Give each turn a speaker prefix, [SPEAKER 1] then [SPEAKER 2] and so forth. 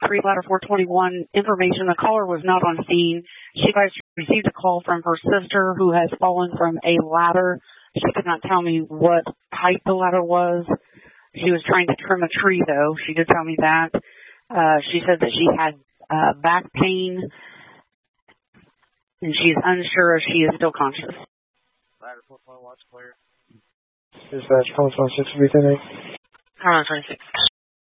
[SPEAKER 1] tree ladder 421 information. The caller was not on scene. She received a call from her sister who has fallen from a ladder. She could not tell me what height the ladder was. She was trying to trim a tree, though. She did tell me that. She said that she had back pain, and she's unsure if she is still conscious.
[SPEAKER 2] Ladder 421 clear. Dispatch, call 26, 310.
[SPEAKER 1] Hold on, 26.